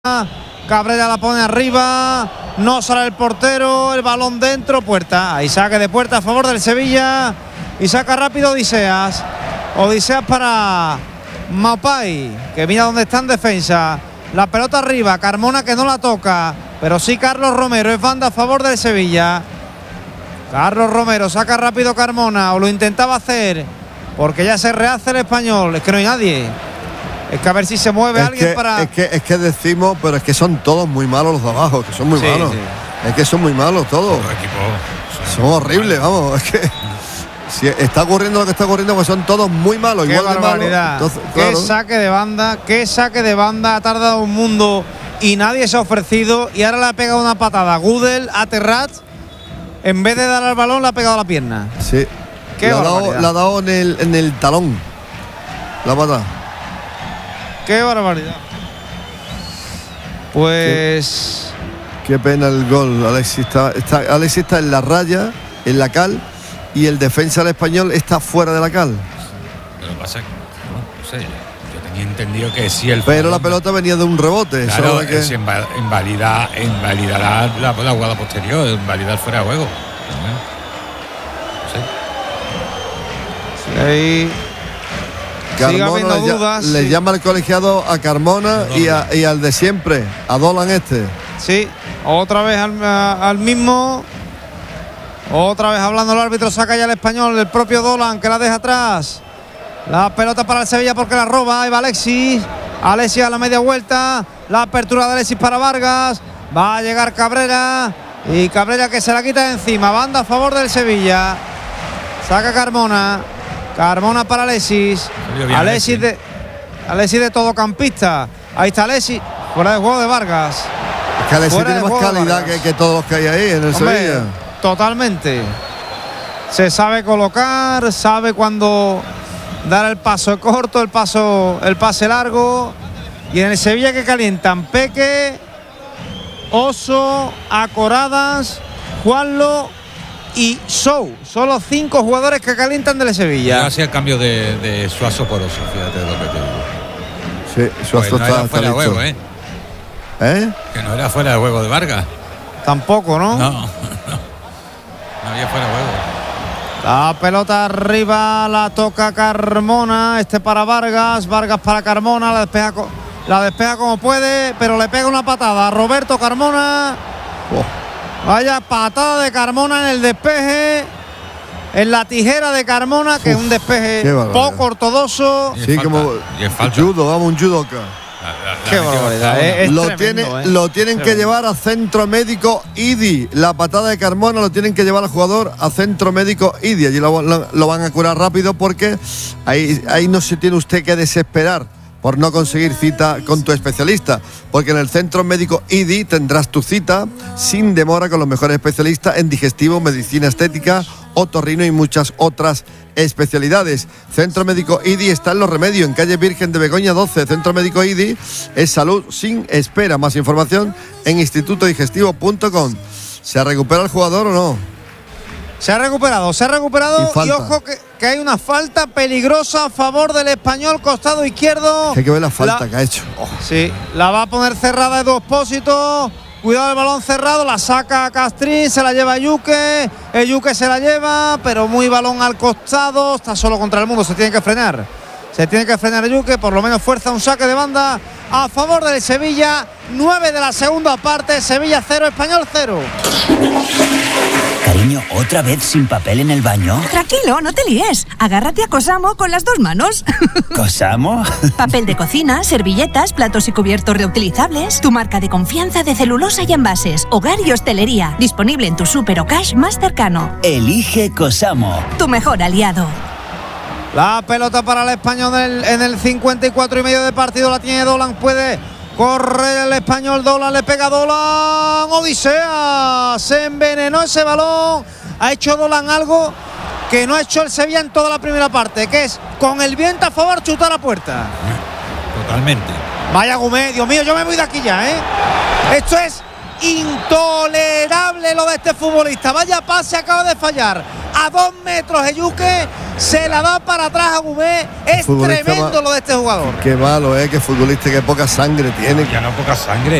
Cabrera la pone arriba, no sale el portero, el balón dentro, puerta. Ahí saque de puerta a favor del Sevilla y saca rápido Odiseas. Odiseas para Maupay, que mira dónde está en defensa. La pelota arriba, Carmona que no la toca, pero sí Carlos Romero, es banda a favor del Sevilla. Carlos Romero saca rápido Carmona, o lo intentaba hacer, porque ya se rehace el Español, es que no hay nadie. Es que a ver si se mueve alguien para... Es que decimos, pero es que son todos muy malos los de abajo, que son muy malos. Sí. Es que son muy malos todos. Son horribles, vamos. Es que si está ocurriendo lo que está ocurriendo, pues son todos muy malos. Qué igual barbaridad. De malos. Entonces, qué saque de banda, ha tardado un mundo y nadie se ha ofrecido. Y ahora le ha pegado una patada Gudel a Terrat. En vez de dar al balón, le ha pegado la pierna. Sí. Le ha dado en el talón la patada. Qué barbaridad. Pues... Qué pena el gol. Alexis está en la raya, en la cal, y el defensa del Español está fuera de la cal. Lo que pasa es que, no sé, yo tenía entendido que sí el... Pero la pelota venía de un rebote. Claro, que se invalida la jugada posterior, invalidar fuera de juego. No sé. Sí. Carmona le llama al colegiado a Carmona y al de siempre, a Dolan este. Sí, otra vez al mismo. Otra vez hablando el árbitro, saca ya el Español, el propio Dolan que la deja atrás. La pelota para el Sevilla porque la roba, ahí va Alexis. Alexis a la media vuelta, la apertura de Alexis para Vargas. Va a llegar Cabrera y Cabrera que se la quita de encima. Banda a favor del Sevilla. Saca Carmona para Alexis. Alexis de todocampista. Ahí está Alexis. Fuera de juego de Vargas. Es que Alexis tiene más calidad que todos los que hay ahí en el Sevilla. Totalmente. Se sabe colocar, sabe cuándo dar el paso corto, el pase largo. Y en el Sevilla que calientan Peque, Oso, Acoradas, Juanlo y Sou. Son los 5 jugadores que calientan del Sevilla. Hacía el cambio de Suazo por Oso, fíjate lo que te digo. Sí, Suazo pues no está fuera de juego, Que no era fuera de juego de Vargas. Tampoco, ¿no? No había fuera de juego. La pelota arriba, la toca Carmona. Para Vargas, Vargas para Carmona. La despega como puede, pero le pega una patada a Roberto Carmona. Vaya patada de Carmona en el despeje, en la tijera de Carmona, que es un despeje poco ortodoxo. Sí, como judo, vamos, un judoka. Qué barbaridad. Lo tienen que llevar a centro médico IDI. La patada de Carmona lo tienen que llevar al jugador a centro médico IDI. Allí lo van a curar rápido porque ahí no se tiene usted que desesperar por no conseguir cita con tu especialista, porque en el centro médico IDI tendrás tu cita sin demora con los mejores especialistas en digestivo, medicina estética, otorrino y muchas otras especialidades. Centro médico IDI está en Los Remedios, en calle Virgen de Begoña 12. Centro médico IDI es salud sin espera. Más información en institutodigestivo.com. ¿Se ha recuperado el jugador o no? Se ha recuperado y ojo que hay una falta peligrosa a favor del Español, costado izquierdo. Hay que ver la falta que ha hecho. Sí, la va a poner cerrada Edu Expósito. Cuidado el balón cerrado, la saca Castrín, se la lleva Yuque. El Yuque se la lleva, pero muy balón al costado. Está solo contra el mundo, se tiene que frenar. Yuque, por lo menos fuerza un saque de banda a favor del Sevilla. 9 de la segunda parte, Sevilla 0, Español 0. Cariño, ¿otra vez sin papel en el baño? Tranquilo, no te líes. Agárrate a Cosamo con las 2 manos. ¿Cosamo? Papel de cocina, servilletas, platos y cubiertos reutilizables. Tu marca de confianza de celulosa y envases. Hogar y hostelería. Disponible en tu súper o cash más cercano. Elige Cosamo. Tu mejor aliado. La pelota para el Español en el 54 y medio de partido. La tiene Dolan, puede correr el Español. Dolan, le pega Dolan. Odisea, se envenenó ese balón. Ha hecho Dolan algo que no ha hecho el Sevilla en toda la primera parte, que es con el viento a favor chutar a puerta. Totalmente. Vaya Gómez, Dios mío, yo me voy de aquí ya, Esto es intolerable lo de este futbolista. Vaya pase acaba de fallar. A 2 metros Yuque Se la da para atrás a Gubé. Es tremendo lo de este jugador. Qué malo, qué futbolista, qué poca sangre tiene. Ya no poca sangre.